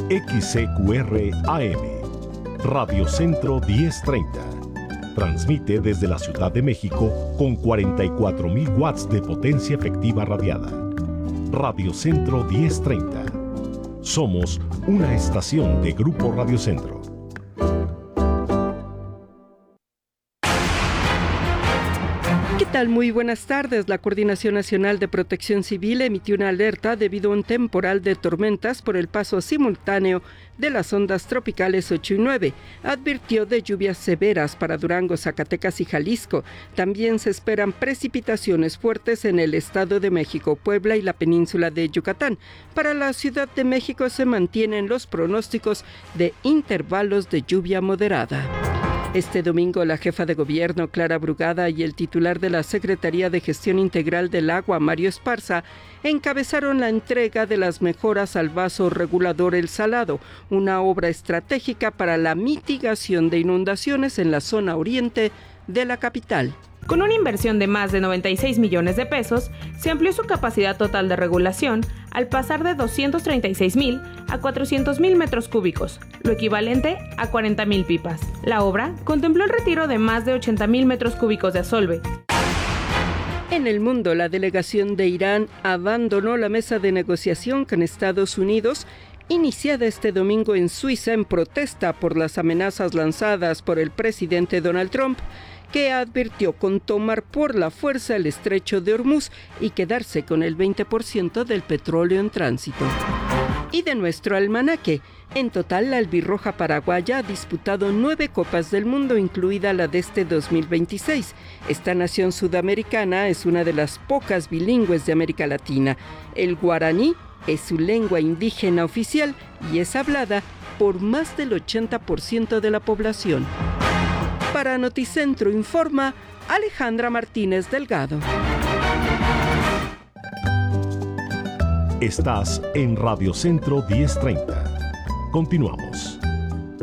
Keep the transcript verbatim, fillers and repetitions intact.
X C Q R A M, Radio Centro diez treinta. Transmite desde la Ciudad de México con cuarenta y cuatro mil watts de potencia efectiva radiada. Radio Centro diez treinta. Somos una estación de Grupo Radio Centro. ¿Qué tal? Muy buenas tardes. La Coordinación Nacional de Protección Civil emitió una alerta debido a un temporal de tormentas por el paso simultáneo de las ondas tropicales ocho y nueve. Advirtió de lluvias severas para Durango, Zacatecas y Jalisco. También se esperan precipitaciones fuertes en el Estado de México, Puebla y la península de Yucatán. Para la Ciudad de México se mantienen los pronósticos de intervalos de lluvia moderada. Este domingo, la jefa de gobierno, Clara Brugada, y el titular de la Secretaría de Gestión Integral del Agua, Mario Esparza, encabezaron la entrega de las mejoras al vaso regulador El Salado, una obra estratégica para la mitigación de inundaciones en la zona oriente de la capital. Con una inversión de más de noventa y seis millones de pesos, se amplió su capacidad total de regulación al pasar de doscientos treinta y seis mil a cuatrocientos mil metros cúbicos, lo equivalente a cuarenta mil pipas. La obra contempló el retiro de más de ochenta mil metros cúbicos de asolve. En el mundo, la delegación de Irán abandonó la mesa de negociación con Estados Unidos, iniciada este domingo en Suiza en protesta por las amenazas lanzadas por el presidente Donald Trump, que advirtió con tomar por la fuerza el estrecho de Hormuz y quedarse con el veinte por ciento del petróleo en tránsito. Y de nuestro almanaque, en total la albirroja paraguaya ha disputado nueve Copas del Mundo, incluida la de este dos mil veintiséis. Esta nación sudamericana es una de las pocas bilingües de América Latina. El guaraní es su lengua indígena oficial y es hablada por más del ochenta por ciento de la población. Para Noticentro informa Alejandra Martínez Delgado. Estás en Radio Centro diez treinta. Continuamos.